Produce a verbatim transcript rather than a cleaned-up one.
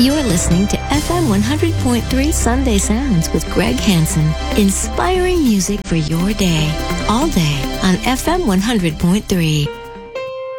You're listening to F M one hundred point three Sunday Sounds with Greg Hansen. Inspiring music for your day, all day on F M one hundred point three.